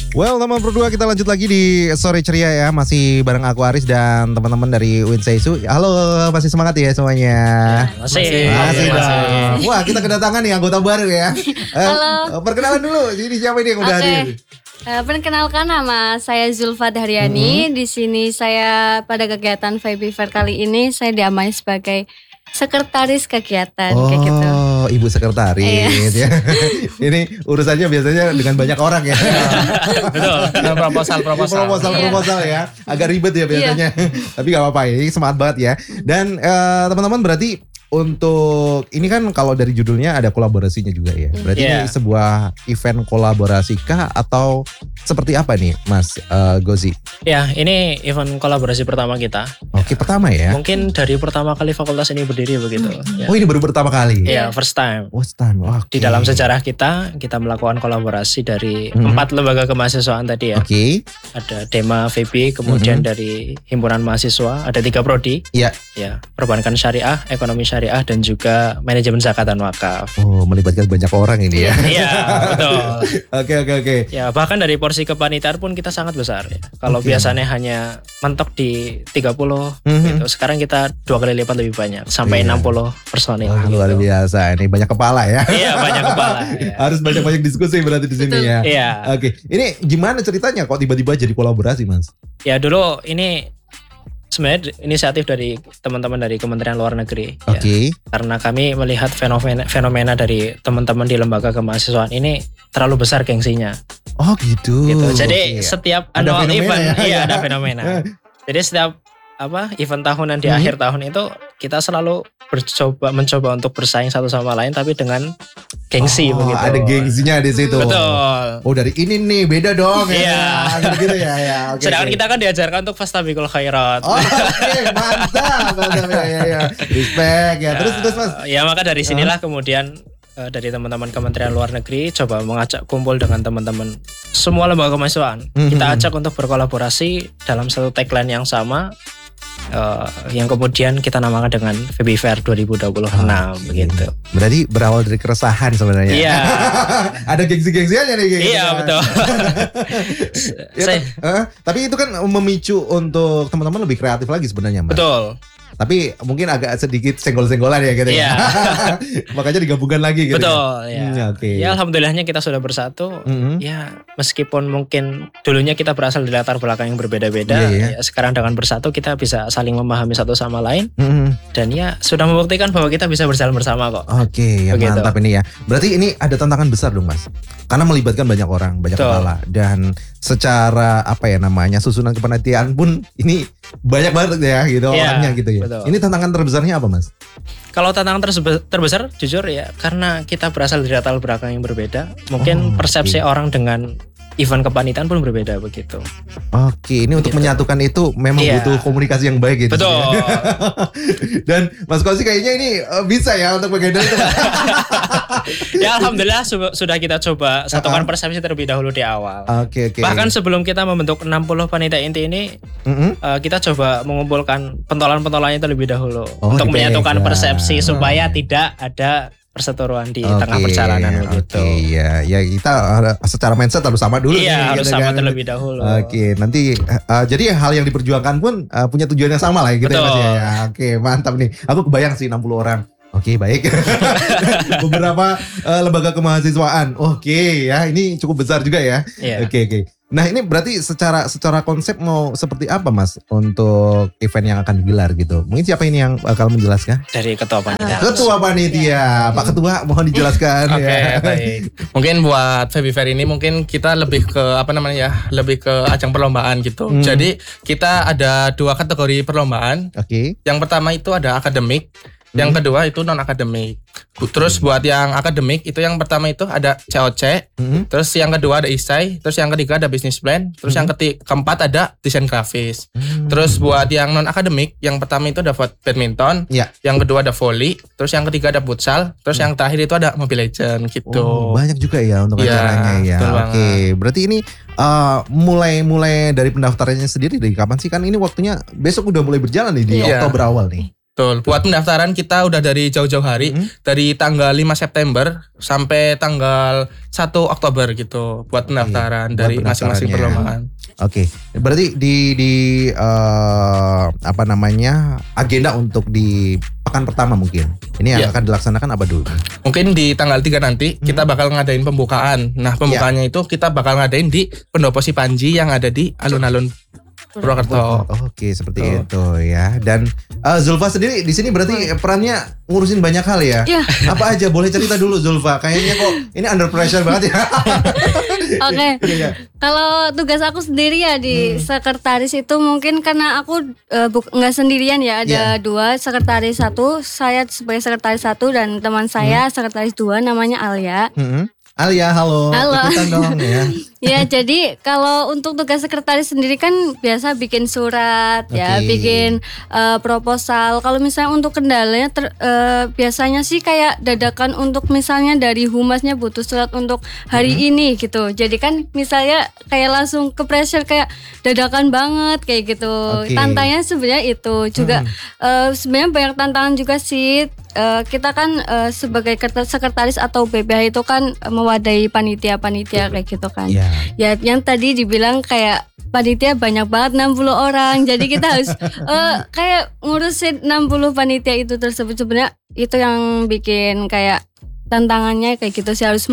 Well, teman berdua kita lanjut lagi di Sore Ceria ya. Masih bareng aku Aris dan teman-teman dari Win Seisu. Halo, masih semangat ya semuanya? Masih dong. Wah, kita kedatangan nih anggota baru ya. Halo. Perkenalan dulu. Ini siapa ini yang udah hadir? Perkenalkan, nama saya Zulfa Daryani. Di sini saya pada kegiatan Baby Fair kali ini saya diamai sebagai sekretaris kegiatan kayak gitu. Oh, ibu sekretaris ya. Ini urusannya biasanya dengan banyak orang ya. Betul. Proposal ya. Agak ribet ya biasanya. Tapi gak apa-apa, ini semangat banget ya. Dan teman-teman berarti untuk ini kan kalau dari judulnya ada kolaborasinya juga ya. Berarti ini sebuah event kolaborasi kah atau seperti apa nih Mas Gozi? Ya, ini event kolaborasi pertama kita. Oke, pertama ya. Mungkin dari pertama kali fakultas ini berdiri begitu. Ya. Oh, ini baru pertama kali. Iya, first time. First time. Wah, Di dalam sejarah kita melakukan kolaborasi dari 4 lembaga kemahasiswaan tadi ya. Oke. Ada Dema VB, kemudian dari Himpunan Mahasiswa, ada 3 prodi. Iya. Ya, perbankan syariah, ekonomi syariah, dan juga manajemen zakat dan wakaf. Oh, melibatkan banyak orang ini ya. Iya, betul. Oke. Ya, bahkan dari porsi kepanitiaan pun kita sangat besar ya. Kalau biasanya hanya mentok di 30 gitu. Sekarang kita 2 kali lipat lebih banyak, sampai 60 personil. Wah, gitu. luar biasa. Ini banyak kepala ya. Iya, banyak kepala. Ya. Harus banyak-banyak diskusi berarti di sini ya. Iya. Oke. Ini gimana ceritanya kok tiba-tiba jadi kolaborasi, Mas? Ya, dulu ini sebenarnya inisiatif dari teman-teman dari Kementerian Luar Negeri. Oke. Ya. Karena kami melihat fenomena dari teman-teman di lembaga kemahasiswaan ini terlalu besar gengsinya. Oh gitu. Jadi setiap ada annual event, ya? ada fenomena. Jadi setiap event tahunan di akhir tahun itu kita selalu mencoba untuk bersaing satu sama lain, tapi dengan gengsi begitu. Ada gengsinya di situ. Betul. Oh, dari ini nih beda dong. Iya. Gitu ya. Okay, sedangkan kita kan diajarkan untuk fastabiqul khairat. Oh, oke, mantap. Ya. Respect ya. Terus Mas. Ya, maka dari sinilah kemudian dari teman-teman Kementerian Luar Negeri coba mengajak kumpul dengan teman-teman semua lembaga kemahasiswaan. Kita ajak untuk berkolaborasi dalam satu tagline yang sama, yang kemudian kita namakan dengan Baby Fair 2026 begitu. Berarti berawal dari keresahan sebenarnya. Iya. Ada gengsi-gengsiannya nih. Iya, betul. Tapi itu kan memicu untuk teman-teman lebih kreatif lagi sebenarnya, Mas. Betul. Tapi mungkin agak sedikit senggol-senggolan ya gitu ya. Makanya digabungkan lagi gitu. Betul ya. Oke. Ya, alhamdulillahnya kita sudah bersatu. Ya, meskipun mungkin dulunya kita berasal dari latar belakang yang berbeda-beda, ya, sekarang dengan bersatu kita bisa saling memahami satu sama lain. Dan ya sudah membuktikan bahwa kita bisa berjalan bersama kok. Oke, ya mantap ini ya. Berarti ini ada tantangan besar dong, Mas. Karena melibatkan banyak orang, banyak kepala, dan secara susunan kepanitiaan pun ini banyak banget ya gitu orangnya gitu ya. Betul. Ini tantangan terbesarnya apa, Mas? Kalau tantangan terbesar jujur ya, karena kita berasal dari latar belakang yang berbeda, mungkin persepsi orang dengan event kepanitiaan pun berbeda begitu. Oke, ini untuk menyatukan itu memang butuh komunikasi yang baik gitu. Betul. Dan Mas Kosi kayaknya ini bisa ya untuk mengendal itu. Ya, alhamdulillah sudah kita coba satukan persepsi terlebih dahulu di awal. Oke. Bahkan sebelum kita membentuk 60 panitia inti ini, kita coba mengumpulkan pentolan-pentolannya terlebih dahulu untuk menyatukan persepsi supaya tidak ada perseteruan di tengah perjalanan begitu. Ya kita secara mindset harus sama dulu. Iya, harus sama terlebih dahulu. Oke, nanti jadi hal yang diperjuangkan pun punya tujuan yang sama lah gitu ya, Mas ya. Oke, mantap nih. Aku kebayang sih 60 orang. Oke, baik. Beberapa lembaga kemahasiswaan. Oke, ya ini cukup besar juga ya. Oke. Nah, ini berarti secara konsep mau seperti apa, Mas, untuk event yang akan digelar gitu? Mungkin siapa ini yang bakal menjelaskan? Dari Ketua Panitia. Ketua Panitia, Pak Ketua, mohon dijelaskan. Oke, baik. Mungkin buat Baby Fair ini mungkin kita lebih ke lebih ke ajang perlombaan gitu. Jadi kita ada 2 kategori perlombaan. Oke. Yang pertama itu ada akademik. Yang kedua itu non akademik. Terus buat yang akademik itu yang pertama itu ada COC, terus yang kedua ada isai, terus yang ketiga ada business plan, terus yang keempat ada desain grafis. Terus buat yang non akademik, yang pertama itu ada badminton, yang kedua ada volley, terus yang ketiga ada futsal, terus yang terakhir itu ada Mobile Legend gitu. Oh, banyak juga ya untuk acaranya ya. Oke, berarti ini mulai dari pendaftarannya sendiri dari kapan sih? Kan ini waktunya besok udah mulai berjalan nih di Oktober awal nih. Betul. Buat pendaftaran kita udah dari jauh-jauh hari, dari tanggal 5 September sampai tanggal 1 Oktober gitu buat pendaftaran dari masing-masing perlombaan. Oke. Berarti di apa namanya? Agenda untuk di pekan pertama mungkin. Ini yang akan dilaksanakan apa dulu? Mungkin di tanggal 3 nanti kita bakal ngadain pembukaan. Nah, pembukaannya itu kita bakal ngadain di Pendopo Sipanji yang ada di alun-alun Purwokerto. Oke, seperti itu ya. Dan Zulfa sendiri di sini berarti perannya ngurusin banyak hal ya. Iya. Apa aja? Boleh cerita dulu Zulfa. Kayaknya kok ini under pressure banget ya. Oke. Kalau tugas aku sendiri ya di sekretaris itu mungkin karena aku nggak sendirian ya, ada dua sekretaris satu, saya sebagai sekretaris satu dan teman saya sekretaris dua namanya Alia. Alia, halo. Halo. Ikutan dong ya. Ya, jadi kalau untuk tugas sekretaris sendiri kan biasa bikin surat ya, bikin proposal. Kalau misalnya untuk kendalanya biasanya sih kayak dadakan untuk misalnya dari humasnya butuh surat untuk hari ini gitu. Jadi kan misalnya kayak langsung ke pressure kayak dadakan banget kayak gitu. Tantangannya sebenarnya itu juga sebenarnya banyak tantangan juga sih. Kita kan sebagai sekretaris atau BPH itu kan mewadahi panitia-panitia kayak gitu kan. Ya yang tadi dibilang kayak panitia banyak banget 60 orang. Jadi kita harus kayak ngurusin 60 panitia itu tersebut. Sebenarnya itu yang bikin kayak tantangannya kayak gitu sih, harus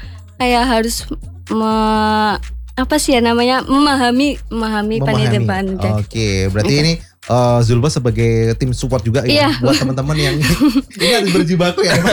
apa sih ya namanya, memahami panitia. Oke, berarti ini Zulfa sebagai tim support juga ya buat teman-teman yang ini harus berjibaku ya.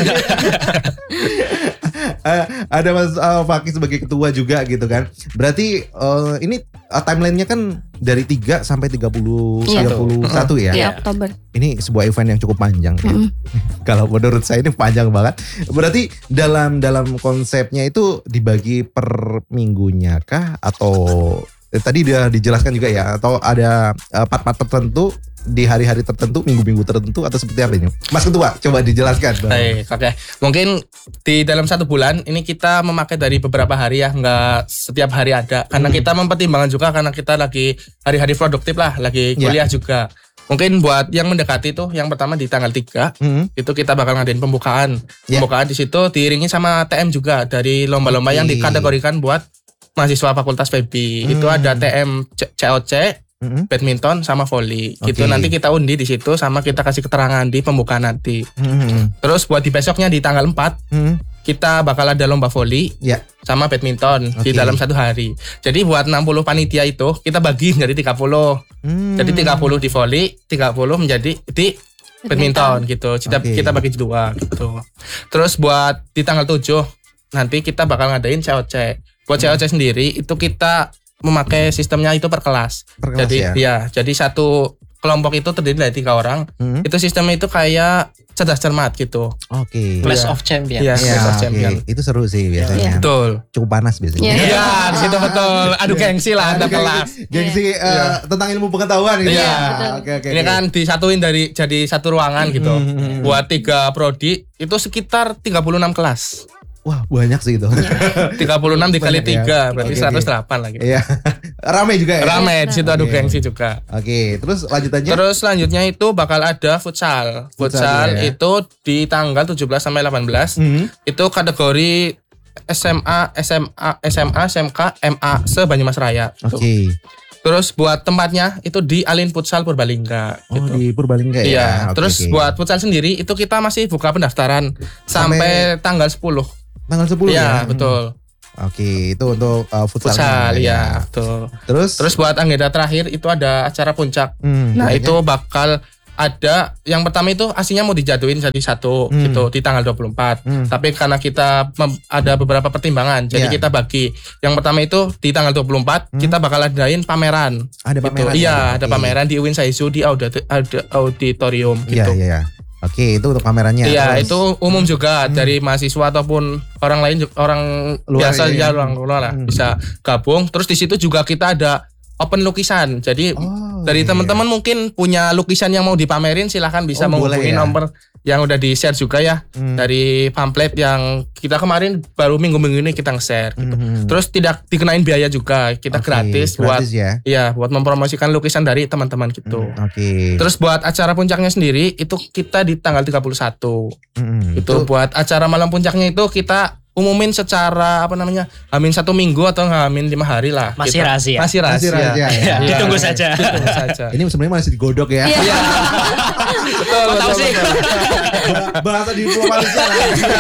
Ada Mas Fakih sebagai ketua juga gitu kan. Berarti ini timelinenya kan dari 3 sampai 31 ya. Di Oktober. Ini sebuah event yang cukup panjang ya. Kalau menurut saya ini panjang banget. Berarti dalam konsepnya itu dibagi per minggunya kah, atau tadi udah dijelaskan juga ya, atau ada part-part tertentu di hari-hari tertentu, minggu-minggu tertentu, atau seperti apa ini? Mas Ketua, coba dijelaskan. Oke. Mungkin di dalam 1 bulan ini kita memakai dari beberapa hari ya, nggak setiap hari ada. Karena kita mempertimbangkan juga karena kita lagi hari-hari produktif lah, lagi kuliah juga. Mungkin buat yang mendekati tuh, yang pertama di tanggal 3 itu kita bakal ngadain pembukaan. Pembukaan di situ diiringi sama TM juga dari lomba-lomba yang dikategorikan buat mahasiswa Fakultas FEB. Itu ada TM COC, badminton sama volley gitu. Nanti kita undi di situ sama kita kasih keterangan di pembukaan nanti. Terus buat di besoknya di tanggal 4 kita bakal ada lomba volley sama badminton di dalam 1 hari. Jadi buat 60 panitia itu kita bagi jadi 30. Jadi 30 di volley, 30 menjadi di badminton gitu. Kita bagi 2 gitu. Terus buat di tanggal 7 nanti kita bakal ngadain COC. Buat COC sendiri itu kita memakai sistemnya itu per kelas. Jadi satu kelompok itu terdiri dari 3 orang. Itu sistemnya itu kayak cerdas cermat gitu. Clash of Champions. Clash of Champions. Itu seru sih biasanya. Betul. Cukup panas biasanya. Iya, di situ betul. Aduh gengsi lah antar kelas. Gengsi tentang ilmu pengetahuan gitu. Oke. Ini kan disatuin jadi satu ruangan gitu. Buat 3 prodi itu sekitar 36 kelas. Wah, banyak sih itu. 36 dikali 3 berarti 108 lagi. Iya. Rame juga ya. Rame di situ, adu gengsi juga. Terus lanjutannya? Terus selanjutnya itu bakal ada futsal. Futsal itu di tanggal 17 sampai 18. Itu kategori SMA, SMK, MA se-Banyumas Raya. Terus buat tempatnya itu di Alin Futsal Purbalingga gitu. Di Purbalingga ya. Iya. Terus buat futsal sendiri itu kita masih buka pendaftaran sampai tanggal 10. Tanggal 10 ya? Iya, betul. Itu untuk futsal ya, betul. Terus buat agenda terakhir itu ada acara puncak. Nah, itu bakal ada yang pertama itu aslinya mau dijatuhin jadi 1 gitu di tanggal 24. Tapi karena kita ada beberapa pertimbangan, jadi kita bagi. Yang pertama itu di tanggal 24 kita bakal adain pameran. Ada pameran. Gitu. Iya, ada pameran di UIN Saizu di auditorium gitu. Iya. Itu untuk pamerannya. Iya, itu umum juga dari mahasiswa ataupun orang lain, orang luar biasa orang luar lah bisa gabung. Terus di situ juga kita ada open lukisan. Jadi dari teman-teman mungkin punya lukisan yang mau dipamerin, silahkan bisa menghubungi nomor yang udah di-share juga ya. Dari pamflet yang kita kemarin baru minggu-minggu ini kita nge-share gitu. Terus tidak dikenain biaya juga, kita gratis buat buat mempromosikan lukisan dari teman-teman gitu. Terus buat acara puncaknya sendiri itu kita di tanggal 31. Itu buat acara malam puncaknya itu kita umumin secara hamin 1 minggu atau hamin 5 hari lah. Masih rahasia. Masih rahasia. Ya. Ditunggu saja. Ini sebenarnya masih digodok ya. Iya. Betul. Bahasa diplomatisnya lah.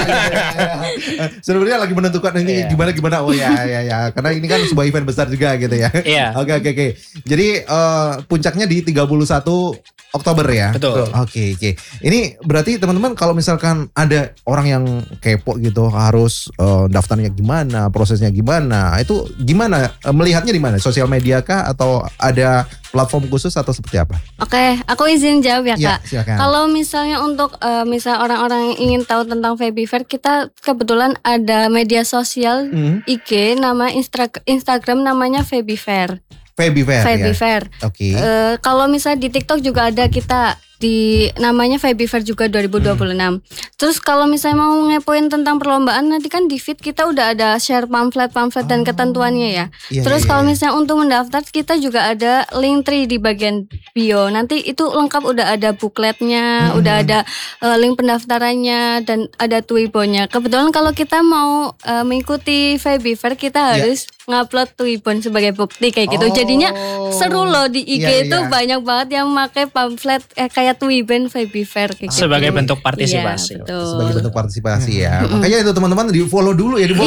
Sebenarnya lagi menentukan ini gimana. Oh ya. Karena ini kan sebuah event besar juga gitu ya. Iya. Oke. Jadi puncaknya di 31 Oktober ya. Betul. Oke. Ini berarti teman-teman kalau misalkan ada orang yang kepo gitu harus daftarnya gimana, prosesnya gimana, itu gimana melihatnya di mana? Sosial media kah atau ada platform khusus atau seperti apa? Oke, aku izin jawab ya Kak. Silakan. Kalau misalnya untuk misal orang-orang yang ingin tahu tentang Feby Fair, kita kebetulan ada media sosial IG, nama Instagram namanya Feby Fair. Feby Fair. Oke. Kalau misalnya di TikTok juga ada kita di namanya Feby Fair juga 2026. Terus kalau misalnya mau ngepoin tentang perlombaan nanti kan di feed kita udah ada share pamflet dan ketentuannya ya. Terus kalau misalnya untuk mendaftar kita juga ada link tree di bagian bio. Nanti itu lengkap udah ada bookletnya, udah ada link pendaftarannya dan ada Twibbonnya. Kebetulan kalau kita mau mengikuti Feby Fair kita harus ngupload Twibbon sebagai bukti kayak gitu. Jadinya seru loh di IG itu banyak banget yang pakai pamflet kayak Twibbon Feby Fair kayak gitu. Sebagai bentuk partisipasi. Sebagai bentuk partisipasi ya. Makanya itu teman-teman di follow dulu ya,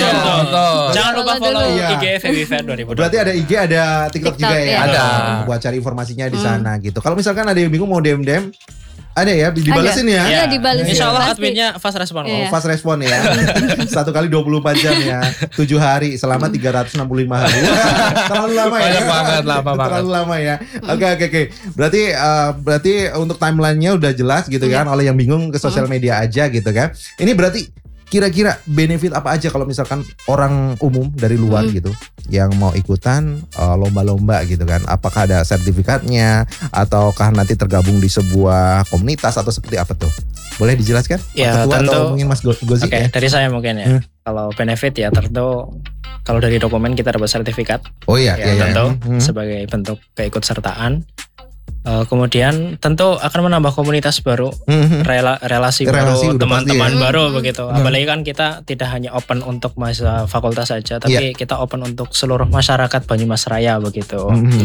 Jangan lupa follow IG Feby Fair 2020. Berarti ada IG, ada TikTok juga ya. Ada. Buat cari informasinya di sana gitu. Kalau misalkan ada yang bingung mau DM ada ya, dibalesin ya. Iya, dibalesin. Insya Allah adminnya fast respon. Fast respon ya. 1 kali 24 jam ya. 7 hari selama 365 hari. Terlalu lama ya. Terlalu lama ya. Oke. Berarti untuk timelinenya udah jelas gitu kan. Oleh yang bingung ke sosial media aja gitu kan. Ini berarti kira-kira benefit apa aja kalau misalkan orang umum dari luar gitu yang mau ikutan lomba-lomba gitu kan, apakah ada sertifikatnya ataukah nanti tergabung di sebuah komunitas atau seperti apa tuh? Boleh dijelaskan? Ya, Ketua tentu. Atau mungkin Mas Gozi? Oke, dari saya mungkin ya. Kalau benefit ya tentu kalau dari dokumen kita dapat sertifikat. Oh iya, tentu sebagai bentuk keikutsertaan. Kemudian tentu akan menambah komunitas baru, relasi baru, teman-teman baru begitu. Apalagi kan kita tidak hanya open untuk mahasiswa fakultas saja, tapi kita open untuk seluruh masyarakat Banyumas Raya begitu.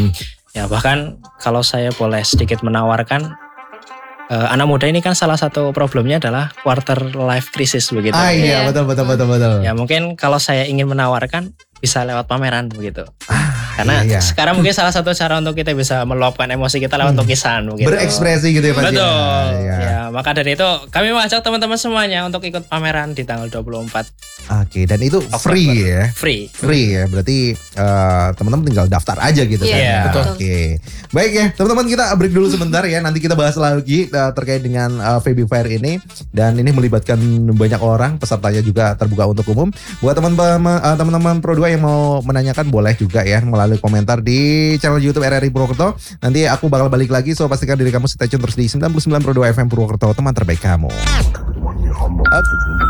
Ya bahkan kalau saya boleh sedikit menawarkan, anak muda ini kan salah satu problemnya adalah quarter life crisis begitu. Iya betul. Ya mungkin kalau saya ingin menawarkan bisa lewat pameran begitu. Karena sekarang mungkin salah satu cara untuk kita bisa meluapkan emosi kita lewat lukisan begitu. Berekspresi gitu ya Pak. Betul. Ya, maka dari itu kami mengajak teman-teman semuanya untuk ikut pameran di tanggal 24. Oke, dan itu free ya. Free ya. Berarti teman-teman tinggal daftar aja gitu kan. Iya, betul. Oke. Baik ya, teman-teman kita break dulu sebentar ya. Nanti kita bahas lagi terkait dengan Feby Fair ini, dan ini melibatkan banyak orang, pesertanya juga terbuka untuk umum. Buat teman-teman Pro 2 yang mau menanyakan boleh juga ya melalui komentar di channel YouTube RRI Purwokerto. Nanti aku bakal balik lagi, so pastikan diri kamu stay tune terus di 99 Pro 2 FM Purwokerto, teman terbaik kamu.